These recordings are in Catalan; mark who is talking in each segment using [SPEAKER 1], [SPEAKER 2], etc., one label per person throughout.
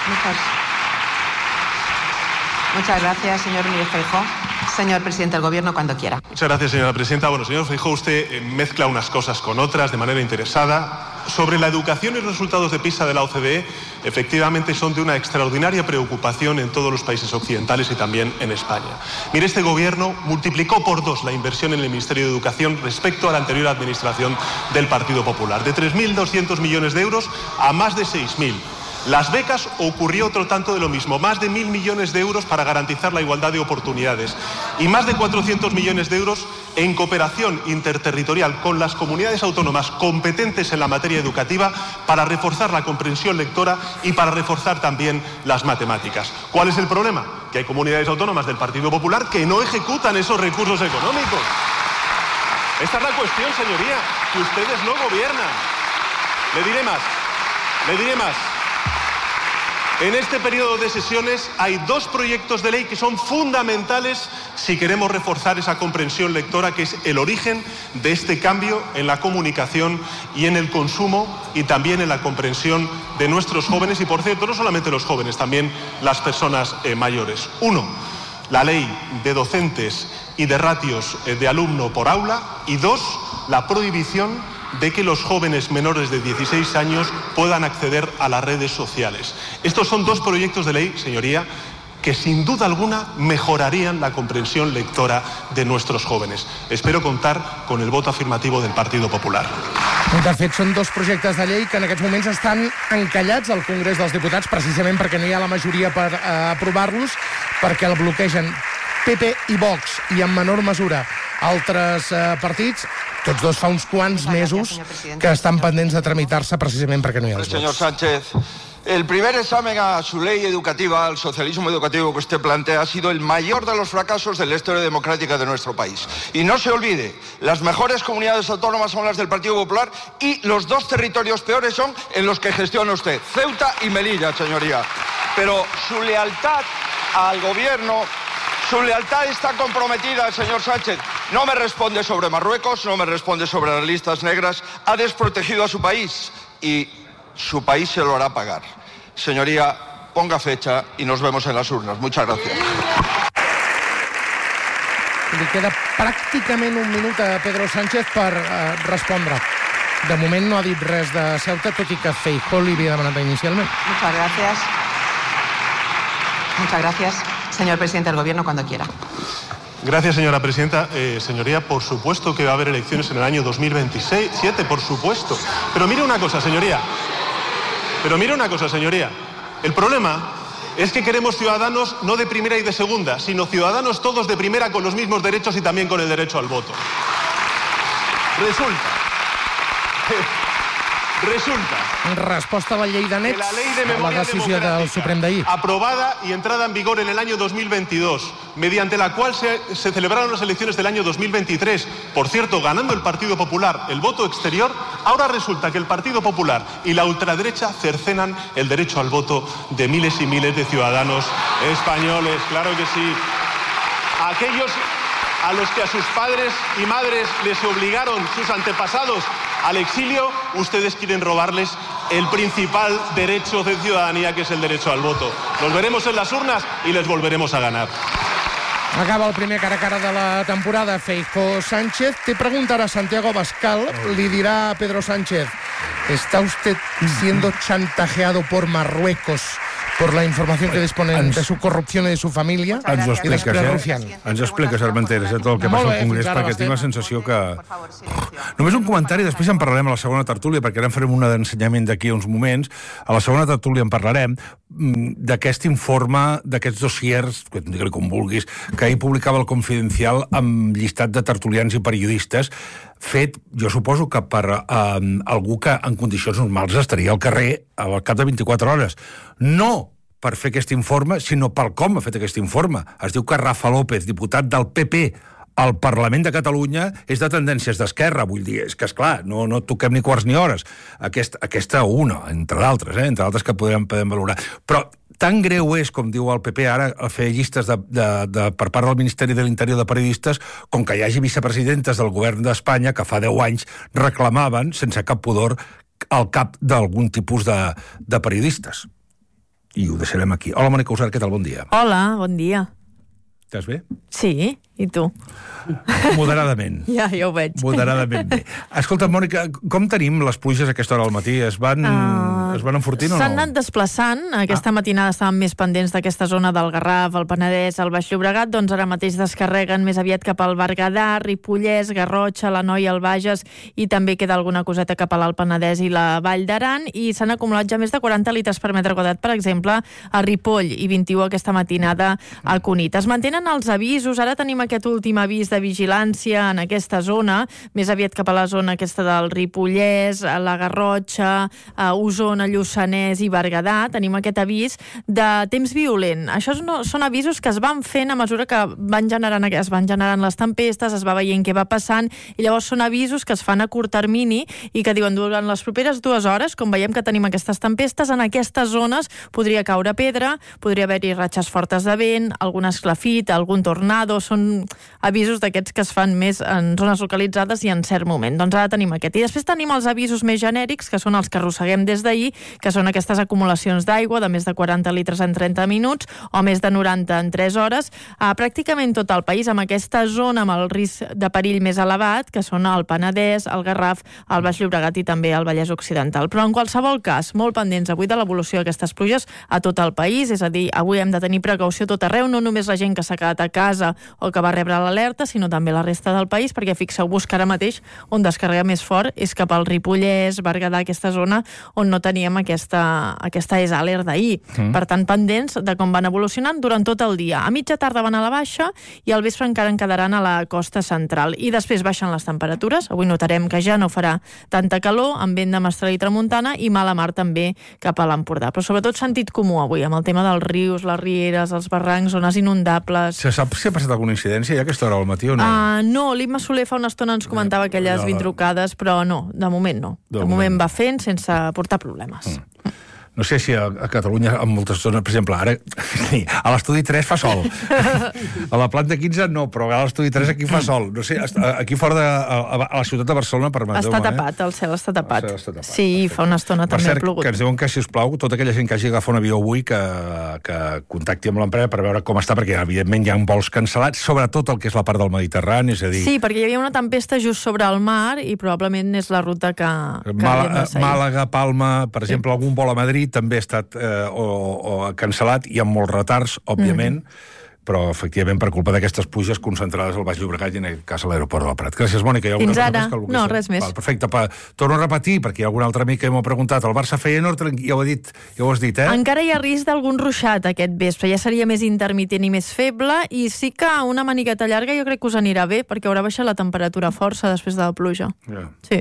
[SPEAKER 1] Muchas gracias, señor Núñez Feijóo. Señor presidente del Gobierno, cuando quiera.
[SPEAKER 2] Muchas gracias, señora presidenta. Bueno, señor Feijóo, usted mezcla unas cosas con otras de manera interesada. Sobre la educación y los resultados de PISA de la OCDE, efectivamente son de una extraordinaria preocupación en todos los países occidentales y también en España. Mire, este Gobierno multiplicó por 2 la inversión en el Ministerio de Educación respecto a la anterior administración del Partido Popular, de 3.200 millones de euros a más de 6.000. Las becas ocurrió otro tanto de lo mismo, más de 1.000 millones de euros para garantizar la igualdad de oportunidades y más de 400 millones de euros en cooperación interterritorial con las comunidades autónomas competentes en la materia educativa para reforzar la comprensión lectora y para reforzar también las matemáticas. ¿Cuál es el problema? Que hay comunidades autónomas del Partido Popular que no ejecutan esos recursos económicos. Esta es la cuestión, señoría, que ustedes no gobiernan. Le diré más. En este periodo de sesiones hay 2 proyectos de ley que son fundamentales si queremos reforzar esa comprensión lectora, que es el origen de este cambio en la comunicación y en el consumo y también en la comprensión de nuestros jóvenes y, por cierto, no solamente los jóvenes, también las personas mayores. 1, la ley de docentes y de ratios de alumno por aula y 2, la prohibición de que los jóvenes menores de 16 años puedan acceder a las redes sociales. Estos son 2 proyectos de ley, señoría, que sin duda alguna mejorarían la comprensión lectora de nuestros jóvenes. Espero contar con el voto afirmativo del Partido Popular.
[SPEAKER 3] De fet, són 2 projectes de llei que en aquests moments estan encallats al Congrés dels Diputats, precisament perquè no hi ha la majoria per aprovar-los, perquè el bloquegen PP i Vox i en menor mesura altres partits. Tots 2 fa uns quants mesos que estan pendents de tramitar-se precisament perquè no hi ha els vots.
[SPEAKER 4] Señor Sánchez, el primer examen a su ley educativa, al socialismo educativo que usted plantea, ha sido el mayor de los fracasos de la historia democrática de nuestro país. Y no se olvide, las mejores comunidades autónomas son las del Partido Popular y los 2 territorios peores son en los que gestiona usted, Ceuta y Melilla, señoría. Pero su lealtad al gobierno, su lealtad está comprometida, señor Sánchez. No me responde sobre Marruecos, no me responde sobre las listas negras. Ha desprotegido a su país y su país se lo hará pagar. Señoría, ponga fecha y nos vemos en las urnas. Muchas gracias.
[SPEAKER 3] Li queda pràcticament un minut a Pedro Sánchez per respondre. De moment no ha dit res de Ceuta, tot i que Feijóo li havia demanat inicialment.
[SPEAKER 1] Muchas gracias. Señor presidente del Gobierno, cuando quiera.
[SPEAKER 2] Gracias, señora presidenta. Señoría, por supuesto que va a haber elecciones en el año 2027, por supuesto. Pero mire una cosa, señoría. El problema es que queremos ciudadanos no de primera y de segunda, sino ciudadanos todos de primera con los mismos derechos y también con el derecho al voto. Resulta
[SPEAKER 3] resposta a la llei de nets,
[SPEAKER 2] a
[SPEAKER 3] la decisió del Suprem d'ahir.
[SPEAKER 2] Aprobada y entrada en vigor en el año 2022, mediante la cual se celebraron las elecciones del año 2023, por cierto, ganando el Partido Popular el voto exterior. Ahora resulta que el Partido Popular y la ultraderecha cercenan el derecho al voto de miles y miles de ciudadanos españoles. Claro que sí. Aquellos a los que a sus padres y madres les obligaron sus antepasados al exilio, ustedes quieren robarles el principal derecho de ciudadanía, que es el derecho al voto. Nos veremos en las urnas y les volveremos a ganar.
[SPEAKER 3] Acaba el primer cara a cara de la temporada. Feijóo-Sánchez. Te preguntará Santiago Abascal, le dirá a Pedro Sánchez: ¿está usted siendo chantajeado por Marruecos por la información que disponen de su corrupción y de su família?
[SPEAKER 5] Ens ho expliques, Armenteres, tot el que passa al Congrés, perquè tinc la sensació que... Només un comentari, després en parlarem a la segona tertúlia, perquè ara en farem una d'ensenyament d'aquí a uns moments. A la segona tertúlia en parlarem d'aquest informe, d'aquests dossiers, que digue-li com vulguis, que ahir publicava el Confidencial amb llistat de tertulians i periodistes, fet, jo suposo que per algú que en condicions normals estaria al carrer al cap de 24 hores. No per fer aquest informe, sinó pel com ha fet aquest informe. Es diu que Rafa López, diputat del PP al Parlament de Catalunya, és de tendències d'esquerra. Vull dir, és que, esclar, no toquem ni quarts ni hores. Aquesta una, entre d'altres que podem valorar. Però tan greu és, com diu el PP ara, fer llistes per part del Ministeri de l'Interior de periodistes, com que hi hagi vicepresidentes del govern d'Espanya que fa 10 anys reclamaven, sense cap pudor, el cap d'algun tipus de periodistes. i ho deixarem aquí. Hola, Mònica Usart, què tal? Bon dia.
[SPEAKER 6] Hola, bon dia.
[SPEAKER 5] Estàs bé?
[SPEAKER 6] Sí, i tu?
[SPEAKER 5] Moderadament.
[SPEAKER 6] Ja ho veig.
[SPEAKER 5] Moderadament bé. Escolta, Mònica, com tenim les pluges a aquesta hora al matí? Es van enfortint o no?
[SPEAKER 6] S'han anat desplaçant. Aquesta matinada estàvem més pendents d'aquesta zona del Garraf, el Penedès, el Baix Llobregat, doncs ara mateix descarreguen més aviat cap al Berguedà, Ripollès, Garrotxa, l'Anoia, el Bages, i també queda alguna coseta cap a l'Alt Penedès i la Vall d'Aran, i s'han acumulat ja més de 40 litres per metre quadrat, per exemple, a Ripoll, i 21 aquesta matinada a Cunit. Es mantenen els avisos, ara tenim aquest últim avís de vigilància en aquesta zona, més aviat cap a la zona aquesta del Ripollès, la Garrotxa, Osona, Lluçanès i Berguedà. Tenim aquest avís de temps violent. Això són avisos que es van fent a mesura que es van generant les tempestes, es va veient què va passant, i llavors són avisos que es fan a curt termini i que diuen durant les properes 2 hores, com veiem que tenim aquestes tempestes, en aquestes zones podria caure pedra, podria haver-hi ratxes fortes de vent, algun esclafit, algun tornado. Són avisos d'aquests que es fan més en zones localitzades i en cert moment. Doncs ara tenim aquest. I després tenim els avisos més genèrics, que són els que arrosseguem des d'ahir, que són aquestes acumulacions d'aigua de més de 40 litres en 30 minuts o més de 90 en 3 hores, a pràcticament tot el país, amb aquesta zona amb el risc de perill més elevat, que són el Penedès, el Garraf, el Baix Llobregat i també el Vallès Occidental. Però en qualsevol cas, molt pendents avui de l'evolució d'aquestes pluges a tot el país, és a dir, avui hem de tenir precaució a tot arreu, no només la gent que s'ha quedat a casa o que va rebre l'alerta, sinó també la resta del país, perquè fixeu-vos que ara mateix on descarrega més fort és cap al Ripollès, Berguedà, aquesta zona on no teníem aquesta ESALER d'ahir. Per tant, pendents de com van evolucionant durant tot el dia. A mitja tarda van a la baixa i al vespre encara en quedaran a la costa central. I després baixen les temperatures. Avui notarem que ja no farà tanta calor, amb vent de mestral i tramuntana, i mala mar també cap a l'Empordà. Però sobretot sentit comú avui, amb el tema dels rius, les rieres, els barrancs, zones inundables.
[SPEAKER 5] Se sap si ha passat alguna incidència ja a aquesta hora al matí o no?
[SPEAKER 6] No, l'Imma Soler fa una estona ens comentava aquelles 20 trucades, però no, de moment no. De moment va fent sense portar problemes.
[SPEAKER 5] No sé si a Catalunya, en moltes zones, per exemple, ara a l'estudi 3 fa sol. A la planta 15 no, però a l'estudi 3 aquí fa sol. No sé, aquí fora a la ciutat de Barcelona, permeteu-me.
[SPEAKER 6] Està tapat, el cel està tapat. Sí, fa una estona també ha plogut.
[SPEAKER 5] Que ens diuen que, si us plau, tota aquella gent que hagi agafat un avió avui que contacti amb l'empresa per veure com està, perquè evidentment hi ha vols cancel·lats, sobretot el que és la part del Mediterrani, és a dir...
[SPEAKER 6] Sí, perquè hi havia una tempesta just sobre el mar i probablement és la ruta que havíem de seguir.
[SPEAKER 5] Màlaga, Palma, per exemple, algun vol a Madrid també ha estat cancel·lat i amb molts retards, òbviament, però efectivament per culpa d'aquestes pluges concentrades al Baix Llobregat i en aquest cas a l'aeroport del Prat. Gràcies, Mònica.
[SPEAKER 6] Fins ara. No, res més.
[SPEAKER 5] Perfecte. Torno a repetir, perquè hi ha algun altre amic que m'ho ha preguntat. El Barça-Feyenoord, ja ho has dit, eh?
[SPEAKER 6] Encara hi ha risc d'algun ruixat aquest vespre. Ja seria més intermitent i més feble, i sí que una maniqueta llarga jo crec que us anirà bé, perquè haurà baixat la temperatura força després de la pluja. Sí.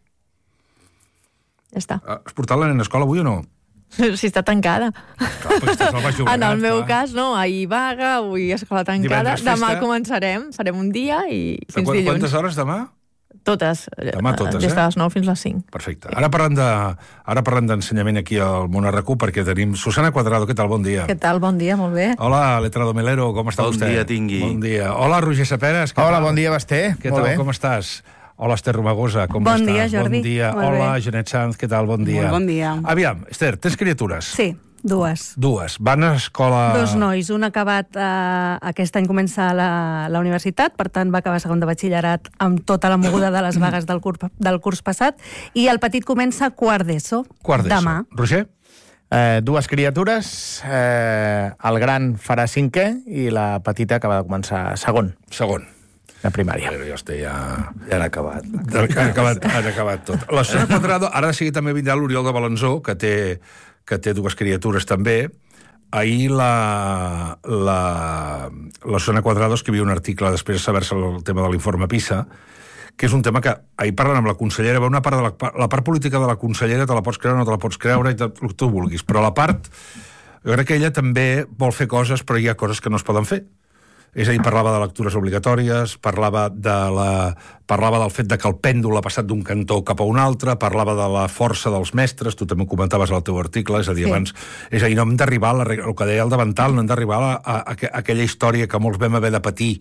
[SPEAKER 6] Ja està.
[SPEAKER 5] Has portat la nena a escola avui o no?
[SPEAKER 6] Si està tancada.
[SPEAKER 5] Clar,
[SPEAKER 6] en el meu cas, no. Ahir vaga, avui escola tancada. Demà començarem, farem un dia i fins dilluns.
[SPEAKER 5] Quantes hores demà?
[SPEAKER 6] Totes.
[SPEAKER 5] Demà totes,
[SPEAKER 6] des de les 9 fins a les 5.
[SPEAKER 5] Perfecte. Ara parlem d'ensenyament aquí al Món RQ, perquè tenim Susana Cuadrado. Què tal? Bon dia.
[SPEAKER 7] Què tal? Bon dia, molt bé.
[SPEAKER 5] Hola, Letrado Melero, com està vostè?
[SPEAKER 8] Bon dia, tingui.
[SPEAKER 5] Bon dia. Hola, Roger Saperes.
[SPEAKER 9] Hola, bon dia, Basté.
[SPEAKER 5] Què tal? Com estàs? Hola, Esther Romagosa, com estàs?
[SPEAKER 7] Bon dia, Jordi.
[SPEAKER 5] Bon dia. Hola, Janet Sanz, què tal? Bon dia.
[SPEAKER 7] Molt bon dia.
[SPEAKER 5] Aviam, Esther, tens criatures?
[SPEAKER 7] Sí, dues.
[SPEAKER 5] Van a escola...
[SPEAKER 7] Dos nois, un ha acabat, aquest any comença la universitat, per tant va acabar segon de batxillerat amb tota la moguda de les vagues del curs passat, i el petit comença quart d'ESO, demà.
[SPEAKER 5] Roger?
[SPEAKER 9] Dues criatures, el gran farà 5è i la petita acaba de començar segon. De primària.
[SPEAKER 5] Ja han acabat. Han acabat tot. La Susana Cuadrado, ara sí que també vindrà l'Oriol de Balanzó, que té dues criatures també. Ahir la Susana Cuadrado escrivia un article després de saber-se el tema de l'informe PISA, que és un tema que ahir parlant amb la consellera, una part de la part política de la consellera te la pots creure o no te la pots creure, i el que tu vulguis, però la part, jo crec que ella també vol fer coses, però hi ha coses que no es poden fer. És a dir, parlava de lectures obligatòries, parlava del fet de que el pèndol ha passat d'un cantó cap a un altre, parlava de la força dels mestres, tu també ho comentaves al teu article, és a dir, abans... És a dir, no hem d'arribar, el que deia el davantal, no hem d'arribar a aquella història que molts vam haver de patir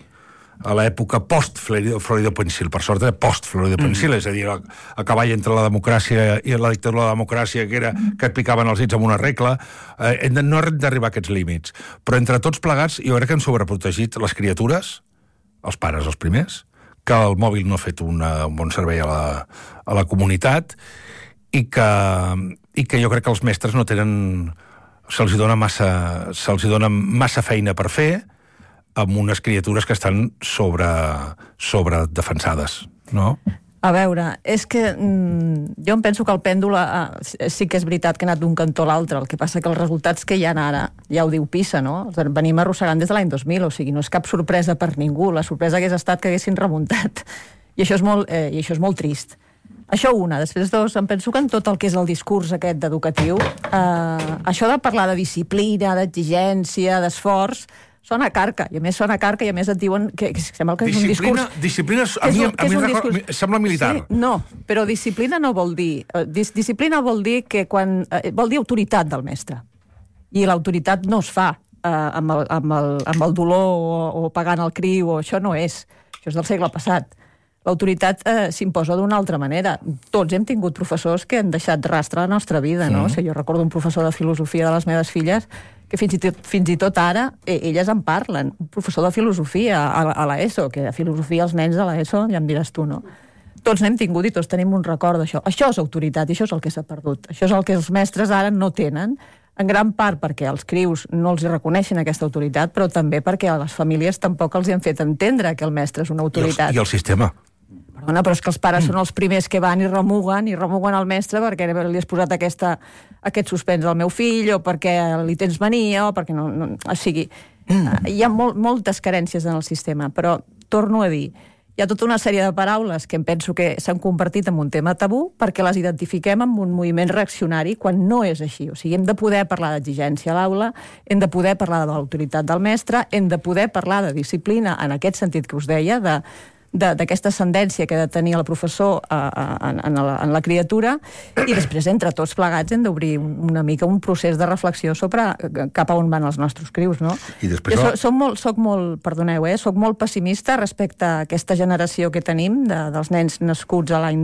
[SPEAKER 5] a l'època post-Florido-Pensil, per sort post-Florido-Pensil, és a dir, a cavall entre la democràcia i la dictadura de la democràcia, que et picaven els dits amb una regla. No hem d'arribar a aquests límits. Però entre tots plegats, jo crec que han sobreprotegit les criatures, els pares els primers, que el mòbil no ha fet un bon servei a la comunitat i que jo crec que els mestres no tenen... Se'ls dona massa feina per fer amb unes criatures que estan sobredefensades, no?
[SPEAKER 8] A veure, és que jo em penso que el pèndol sí que és veritat que ha anat d'un cantó a l'altre, el que passa que els resultats que hi ha ara, ja ho diu PISA, no? Venim arrossegant des de l'any 2000, o sigui, no és cap sorpresa per ningú, la sorpresa hagués estat que haguessin remuntat, i això és molt trist. Això una. Després dos, em penso que en tot el que és el discurs aquest educatiu, això de parlar de disciplina, d'exigència, d'esforç, sona carca, i a més sona carca, i a més et diuen que sembla que és un discurs...
[SPEAKER 5] Disciplina, a mi sembla militar.
[SPEAKER 8] Sí, no, però disciplina no vol dir... Disciplina vol dir que vol dir autoritat del mestre. I l'autoritat no es fa amb el dolor o pagant el criu, o això no és. Això és del segle passat. L'autoritat s'imposa d'una altra manera. Tots hem tingut professors que han deixat rastre a la nostra vida, no? O sigui, jo recordo un professor de filosofia de les meves filles que fins i tot ara elles en parlen. Un professor de filosofia a l'ESO, que de filosofia els nens a l'ESO, ja em diràs tu, no? Tots n'hem tingut i tots tenim un record d'això. Això és autoritat i això és el que s'ha perdut. Això és el que els mestres ara no tenen, en gran part perquè els crius no els reconeixen aquesta autoritat, però també perquè a les famílies tampoc els hi han fet entendre que el mestre és una autoritat.
[SPEAKER 5] I el sistema.
[SPEAKER 8] Perdona, però és que els pares són els primers que van i remuguen el mestre perquè li has posat aquest suspens al meu fill, o perquè li tens mania, o perquè no... O sigui, hi ha moltes carències en el sistema, però torno a dir, hi ha tota una sèrie de paraules que em penso que s'han convertit en un tema tabú perquè les identifiquem amb un moviment reaccionari quan no és així. O sigui, hem de poder parlar d'exigència a l'aula, hem de poder parlar de l'autoritat del mestre, hem de poder parlar de disciplina en aquest sentit que us deia, d'aquesta ascendència que ha de tenir el professor en la criatura, i després entre tots plegats hem d'obrir una mica un procés de reflexió sobre cap a on van els nostres crius, no?
[SPEAKER 5] I després...
[SPEAKER 8] Soc molt pessimista respecte a aquesta generació que tenim dels nens nascuts a l'any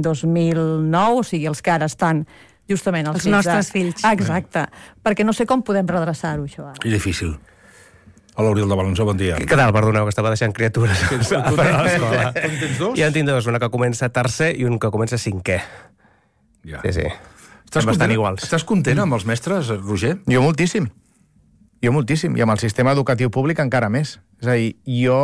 [SPEAKER 8] 2009, o sigui, els que ara estan justament
[SPEAKER 7] els nostres fills.
[SPEAKER 8] Exacte, perquè no sé com podem redreçar-ho, això ara.
[SPEAKER 5] És difícil. Hola, Oriol de Balançó, bon dia.
[SPEAKER 10] Què tal? Perdoneu, que estava deixant criatures a l'escola.
[SPEAKER 5] Tu en tens dos?
[SPEAKER 10] Ja en tinc dos, una que comença tercer i un que comença cinquè.
[SPEAKER 5] Ja.
[SPEAKER 10] Sí.
[SPEAKER 5] Estàs bastant iguals. Estàs content amb els mestres, Roger?
[SPEAKER 9] Jo moltíssim. I amb el sistema educatiu públic encara més. És a dir, jo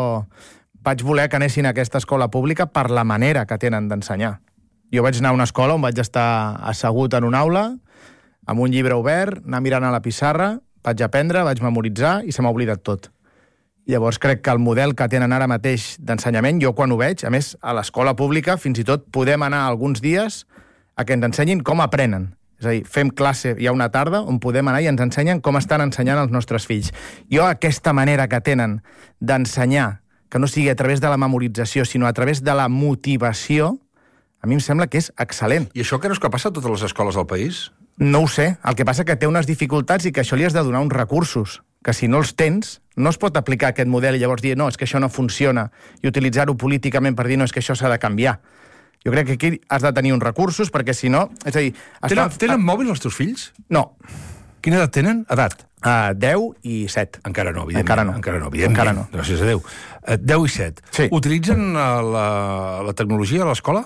[SPEAKER 9] vaig voler que anessin a aquesta escola pública per la manera que tenen d'ensenyar. Jo vaig anar a una escola on vaig estar assegut en una aula, amb un llibre obert, anar mirant a la pissarra, vaig aprendre, vaig memoritzar i se m'ha oblidat tot. I llavors crec que el model que tenen ara mateix d'ensenyament, jo quan ho veig, a més, a l'escola pública, fins i tot podem anar alguns dies a que ens ensenyin com aprenen. És a dir, fem classe, hi ha una tarda on podem anar i ens ensenyen com estan ensenyant els nostres fills. Jo aquesta manera que tenen d'ensenyar, que no sigui a través de la memorització, sinó a través de la motivació, a mi em sembla que és excel·lent.
[SPEAKER 5] I això creus que passa a totes les escoles del país?
[SPEAKER 9] No ho sé. El que passa que té unes dificultats i que això li has de donar uns recursos, que si no els tens, no es pot aplicar aquest model i llavors dir no, és que això no funciona, i utilitzar-ho políticament per dir no, és que això s'ha de canviar. Jo crec que aquí has de tenir uns recursos, perquè si no... És a dir...
[SPEAKER 5] Tenen mòbil els teus fills?
[SPEAKER 9] No.
[SPEAKER 5] Quina edat tenen? Edat?
[SPEAKER 9] 10 i 7.
[SPEAKER 5] Encara no, evidentment.
[SPEAKER 9] Encara no.
[SPEAKER 5] Gràcies a Déu. 10 i 7.
[SPEAKER 9] Sí.
[SPEAKER 5] Utilitzen la tecnologia a l'escola?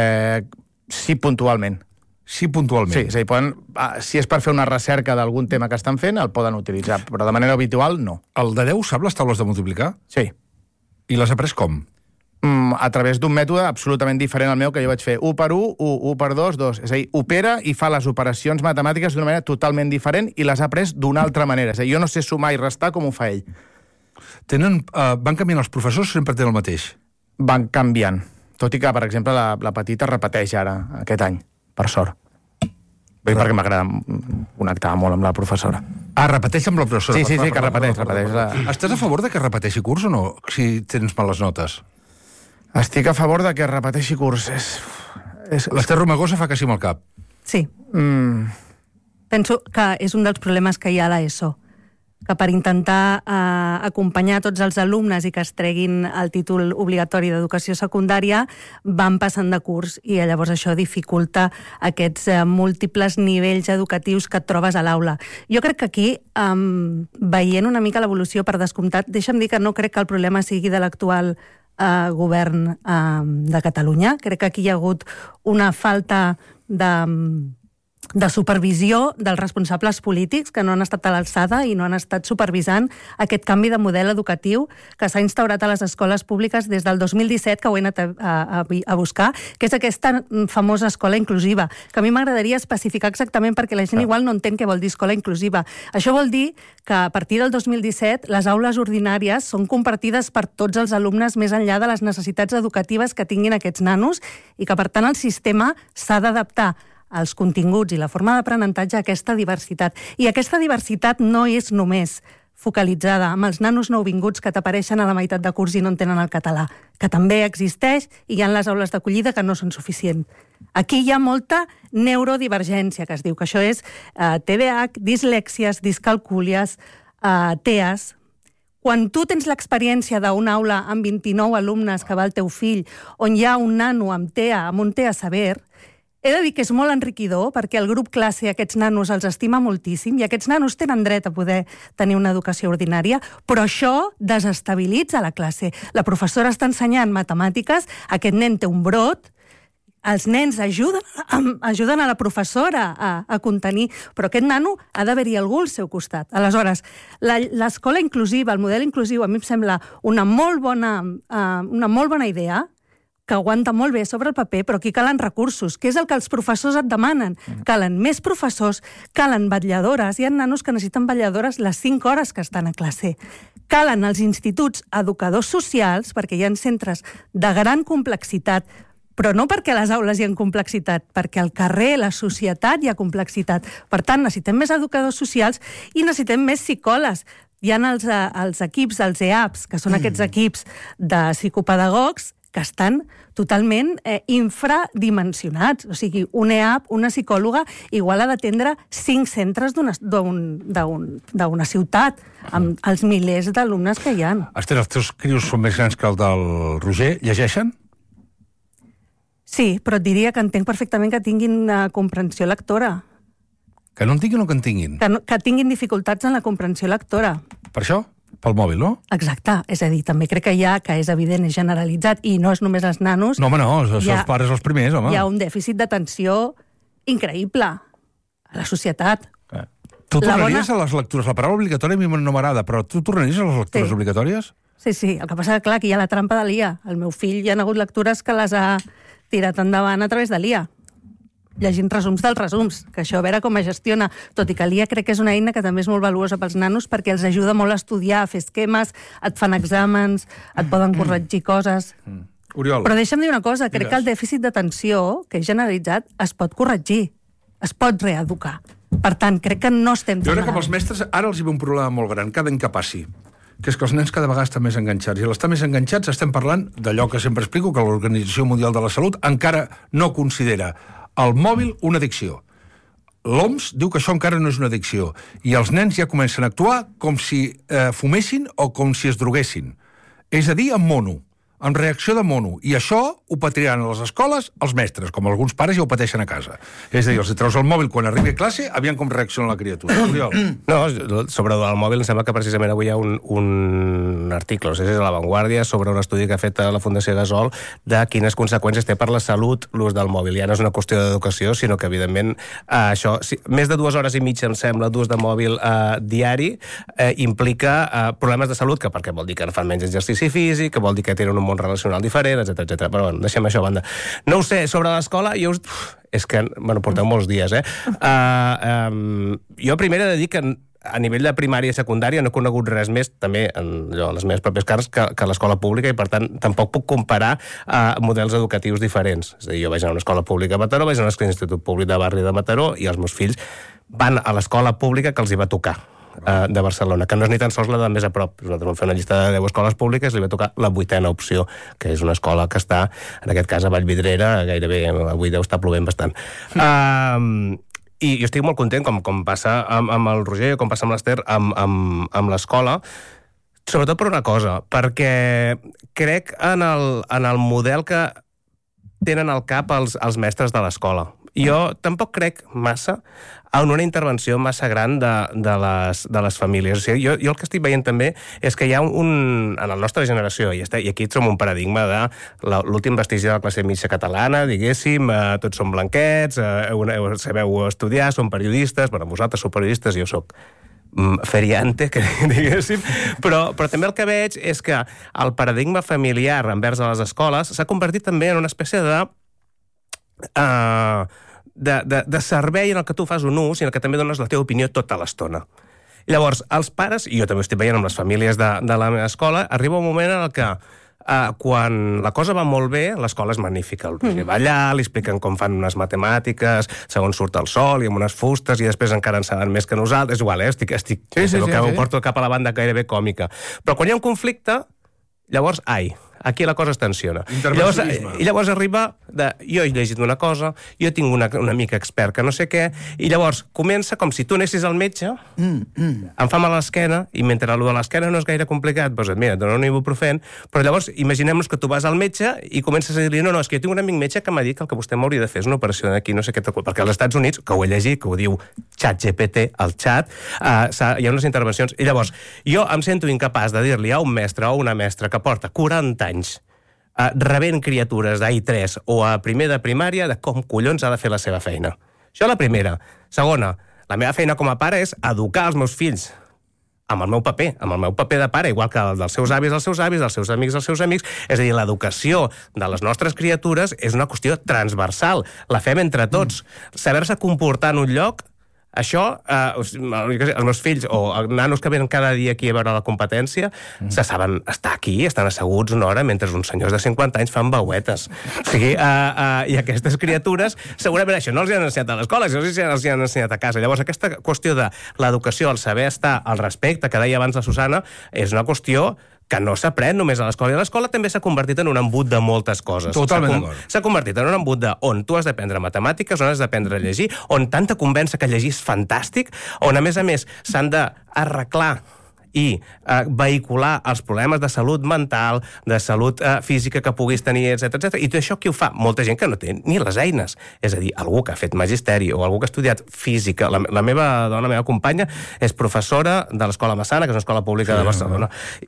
[SPEAKER 9] Sí, puntualment.
[SPEAKER 5] Sí, puntualment.
[SPEAKER 9] Sí, és a dir, si és per fer una recerca d'algun tema que estan fent, el poden utilitzar, però de manera habitual, no.
[SPEAKER 5] El de 10 sap les taules de multiplicar?
[SPEAKER 9] Sí.
[SPEAKER 5] I l'has après com?
[SPEAKER 9] A través d'un mètode absolutament diferent al meu, que jo vaig fer 1 per 1, 1 per 2, 2. És a dir, opera i fa les operacions matemàtiques d'una manera totalment diferent i les ha après d'una altra manera. És a dir, jo no sé sumar i restar com ho fa ell.
[SPEAKER 5] Van canviant els professors o sempre tenen el mateix?
[SPEAKER 9] Van canviant. Tot i que, per exemple, la petita repeteix ara, aquest any, per sort. Bé, perquè m'agrada connectar molt amb la professora.
[SPEAKER 5] Repeteix amb la professora?
[SPEAKER 9] Sí, que repeteix.
[SPEAKER 5] Estàs a favor de que repeteixi curs o no, si tens males notes?
[SPEAKER 9] Estic a favor de que repeteixi curs.
[SPEAKER 5] L'Ester Romagosa fa que sí amb el cap.
[SPEAKER 7] Sí. Penso que és un dels problemes que hi ha a l'ESO. que per intentar acompanyar tots els alumnes i que es treguin el títol obligatori d'educació secundària van passant de curs i llavors això dificulta aquests múltiples nivells educatius que et trobes a l'aula. Jo crec que aquí, veient una mica l'evolució per descomptat, deixa'm dir que no crec que el problema sigui de l'actual govern de Catalunya. Crec que aquí hi ha hagut una falta de supervisió dels responsables polítics que no han estat a l'alçada i no han estat supervisant aquest canvi de model educatiu que s'ha instaurat a les escoles públiques des del 2017, que ho he anat a buscar, que és aquesta famosa escola inclusiva, que a mi m'agradaria especificar exactament perquè la gent igual no entén què vol dir escola inclusiva. Això vol dir que a partir del 2017 les aules ordinàries són compartides per tots els alumnes més enllà de les necessitats educatives que tinguin aquests nanos i que, per tant, el sistema s'ha d'adaptar els continguts i la forma d'aprenentatge a aquesta diversitat. I aquesta diversitat no és només focalitzada amb els nanos nouvinguts que t'apareixen a la meitat de curs i no entenen el català, que també existeix i hi ha les aules d'acollida que no són suficients. Aquí hi ha molta neurodivergència, que es diu, que això és TDAH, dislèxies, discalcúlies, TEAs. Quan tu tens l'experiència d'una aula amb 29 alumnes que va el teu fill, on hi ha un nano amb TEA, amb un TEA sever, he de dir que és molt enriquidor perquè el grup classe aquests nanos els estima moltíssim i aquests nanos tenen dret a poder tenir una educació ordinària, però això desestabilitza la classe. La professora està ensenyant matemàtiques, aquest nen té un brot, els nens ajuden a la professora a contenir, però aquest nano ha d'haver-hi algú al seu costat. Aleshores, l'escola inclusiva, el model inclusiu, a mi em sembla una molt bona idea, que aguanta molt bé sobre el paper, però aquí calen recursos, que és el que els professors et demanen. Calen més professors, calen vetlladores. Hi ha nanos que necessiten vetlladores les 5 hores que estan a classe. Calen els instituts educadors socials, perquè hi ha centres de gran complexitat, però no perquè a les aules hi ha complexitat, perquè al carrer, la societat, hi ha complexitat. Per tant, necessitem més educadors socials i necessitem més psicòlegs. Hi ha els equips, els EAPs, que són aquests equips de psicopedagogs, que estan totalment infradimensionats. O sigui, un EAP, una psicòloga, igual ha d'atendre 5 centres d'una ciutat, amb els milers d'alumnes que hi ha.
[SPEAKER 5] Esther, els teus crios són més grans que el del Roger. Llegeixen?
[SPEAKER 7] Sí, però et diria que entenc perfectament que tinguin comprensió lectora.
[SPEAKER 5] Que no en tinguin o que en tinguin?
[SPEAKER 7] Que tinguin dificultats en la comprensió lectora.
[SPEAKER 5] Per això? Pel mòbil, no?
[SPEAKER 7] Exacte, és a dir, també crec que hi ha, que és evident, és generalitzat, i no és només els nanos...
[SPEAKER 5] No, home, no, els pares els primers, home.
[SPEAKER 7] Hi ha un dèficit d'atenció increïble a la societat.
[SPEAKER 5] Tu tornaries a les lectures? La paraula obligatòria a mi no m'agrada, però tu tornaries a les lectures obligatòries?
[SPEAKER 7] Sí, el que passa que, clar, aquí hi ha la trampa de l'IA. El meu fill hi ha hagut lectures que les ha tirat endavant a través de l'IA, llegint resums dels resums, que això a veure com es gestiona, tot i que l'IA crec que és una eina que també és molt valuosa pels nanos perquè els ajuda molt a estudiar, a fer esquemes, et fan exàmens, et poden corregir coses.
[SPEAKER 5] Oriol.
[SPEAKER 7] Però deixa'm dir una cosa, crec que el dèficit d'atenció, que és generalitzat, es pot corregir, es pot reeducar. Per tant, crec que no estem...
[SPEAKER 5] Jo crec que amb els mestres ara els hi ve un problema molt gran, cada any que passi, que és que els nens cada vegada estan més enganxats. I a l'estar més enganxats estem parlant d'allò que sempre explico, que l'Organització Mundial de la Salut encara no considera el mòbil una addicció. L'OMS diu que això encara no és una addicció. I els nens ja comencen a actuar com si fumessin o com si es droguessin. És a dir, amb mono, amb reacció de mono. I això ho patiran a les escoles els mestres, com alguns pares ja ho pateixen a casa. És a dir, els treus el mòbil quan arribi a classe, aviam com reacciona la criatura.
[SPEAKER 10] No, sobre el mòbil em sembla que precisament avui hi ha un article, no sé si és a La Vanguardia, sobre un estudi que ha fet la Fundació Gasol de quines conseqüències té per la salut l'ús del mòbil. Ja no és una qüestió d'educació, sinó que, evidentment, això, més de 2 hores i mitja, em sembla, d'ús de mòbil diari, implica problemes de salut, que perquè vol dir que no fan menys exercici físic, que vol dir que tenen un món relacional diferent, etc. Però bueno, deixem això a banda. No ho sé, sobre l'escola, és que, bueno, porteu molts dies, jo primer he de dir que a nivell de primària i secundària no he conegut res més, també en les meves pròpies carns, que l'escola pública, i per tant tampoc puc comparar models educatius diferents. És a dir, jo vaig a una escola pública a Mataró, vaig a un institut públic de barri de Mataró, i els meus fills van a l'escola pública que els hi va tocar de Barcelona, que no és ni tan sols la de més a prop. Nosaltres vam fer una llista de 10 escoles públiques i li va tocar la 8ª opció, que és una escola que està, en aquest cas, a Vallvidrera, gairebé avui deu estar plovent bastant. I jo estic molt content, com passa amb el Roger, com passa amb l'Ester, amb l'escola, sobretot per una cosa, perquè crec en el model que tenen al cap els mestres de l'escola. Jo tampoc crec massa en una intervenció massa gran de les famílies. O sigui, jo el que estic veient també és que hi ha en la nostra generació, i aquí som un paradigma de l'últim vestigi de la classe mitja catalana, diguéssim, tots som blanquets, sabeu estudiar, som periodistes, bueno, vosaltres sou periodistes, jo soc feriante, que diguéssim, però també el que veig és que el paradigma familiar envers a les escoles s'ha convertit també en una espècie de servei en el que tu fas un ús i en el que també dones la teva opinió tota l'estona. Llavors, els pares, i jo també ho estic veient amb les famílies de la meva escola, arriba un moment en el que quan la cosa va molt bé, l'escola és magnífica. El Roger va allà, li expliquen com fan unes matemàtiques, segons surt el sol, i amb unes fustes, i després encara en saben més que nosaltres. És igual, ho porto cap a la banda gairebé còmica. Però quan hi ha un conflicte, llavors, aquí la cosa es tensiona. I llavors arriba jo he llegit una cosa, jo tinc un amic expert que no sé què, i llavors comença com si tu anessis al metge, em fa mal a l'esquena, i mentre allò de l'esquena no és gaire complicat, doncs mira, et dono un ibuprofen, però llavors imaginem-nos que tu vas al metge i comences a dir-li, no, és que jo tinc un amic metge que m'ha dit que el que vostè m'hauria de fer és una operació d'aquí, no sé què, perquè als Estats Units, que ho he llegit, que ho diu ChatGPT, el xat, hi ha unes intervencions, i llavors jo em sento incapaç de dir-li a un mestre o una mestra que porta 40 anys rebent criatures d'A3 o a primer de primària de com collons ha de fer la seva feina. Això la primera. Segona, la meva feina com a pare és educar els meus fills amb el meu paper de pare, igual que el dels seus avis, dels seus amics, dels seus amics. És a dir, l'educació de les nostres criatures és una qüestió transversal. La fem entre tots. Saber-se comportar en un lloc, això, els meus fills o els nanos que venen cada dia aquí a veure la competència se saben estar aquí, estan asseguts una hora mentre uns senyors de 50 anys fan veuetes. O sigui, i aquestes criatures segurament això no els hi han ensenyat a l'escola, això els hi han ensenyat a casa. Llavors aquesta qüestió de l'educació, el saber estar, el respecte, que deia abans la Susana, és una qüestió que no s'aprèn només a l'escola. I l'escola també s'ha convertit en un embut de moltes coses.
[SPEAKER 5] Totalment d'acord.
[SPEAKER 10] S'ha convertit en un embut on tu has d'aprendre matemàtiques, on has d'aprendre a llegir, on tant te convença que llegir és fantàstic, on a més s'han d'arreglar i vehicular els problemes de salut mental, de salut física que puguis tenir, etc. I tot això qui ho fa? Molta gent que no té ni les eines. És a dir, algú que ha fet magisteri o algú que ha estudiat física. La meva dona, la meva companya, és professora de l'Escola Massana, que és una escola pública de Barcelona.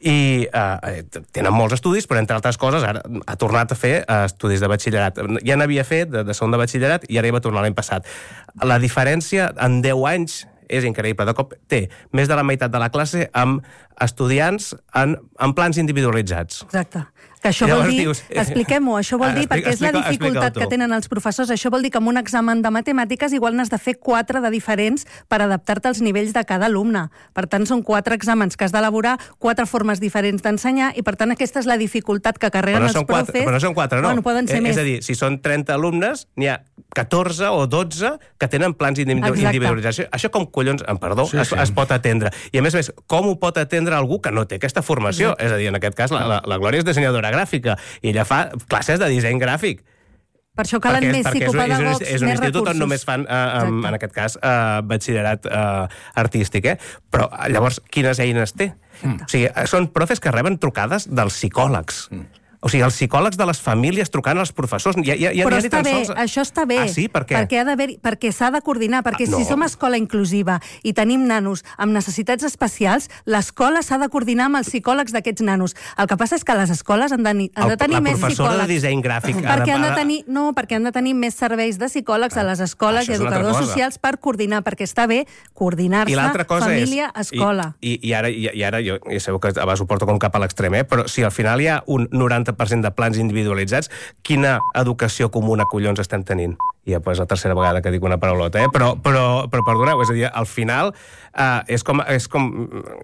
[SPEAKER 10] I tenen molts estudis, però entre altres coses ara ha tornat a fer estudis de batxillerat. Ja n'havia fet de segon de batxillerat i ara hi va tornar l'any passat. La diferència en 10 anys és increïble. De cop té més de la meitat de la classe amb estudiants en plans individualitzats.
[SPEAKER 7] Exacte. Que això vol dir, expliquem-ho, això vol dir, perquè és la dificultat que tenen els professors, això vol dir que amb un examen de matemàtiques igual n'has de fer 4 de diferents per adaptar-te als nivells de cada alumne. Per tant, són 4 exàmens que has d'elaborar, 4 formes diferents d'ensenyar, i per tant aquesta és la dificultat que carreguen els profes. Però
[SPEAKER 10] no són 4, no.
[SPEAKER 7] Bueno, poden ser més.
[SPEAKER 10] És a dir, si són 30 alumnes, n'hi ha 14 o 12 que tenen plans d'individualització. Això com collons, perdó, es pot atendre. I a més, com ho pot atendre algú que no té aquesta formació? És a dir, en aquest cas, la Glòria és dissenyadora gràfica i ella fa classes de disseny gràfic.
[SPEAKER 7] Per això calen més psicopedagogs, més recursos.
[SPEAKER 10] És un institut on només fan, en aquest cas, batxillerat artístic. Però llavors, quines eines té? O sigui, són profes que reben trucades dels psicòlegs. O sigui, els psicòlegs de les famílies trucant als professors.
[SPEAKER 7] Però està bé, això està bé.
[SPEAKER 10] Ah, sí? Per què?
[SPEAKER 7] Perquè s'ha de coordinar, perquè si som escola inclusiva i tenim nanos amb necessitats especials, l'escola s'ha de coordinar amb els psicòlegs d'aquests nanos. El que passa és que les escoles han de tenir més psicòlegs.
[SPEAKER 10] La professora de disseny gràfic
[SPEAKER 7] perquè han de tenir més serveis de psicòlegs a les escoles i educadors socials per coordinar, perquè està bé coordinar-se família-escola.
[SPEAKER 10] I ara jo ja sabeu que abans ho porto com cap a l'extrem, però si al final hi ha un 90% de plans individualitzats, quina educació comuna collons estem tenint? I és la tercera vegada que dic una paraulota, però perdoneu, és a dir, al final és com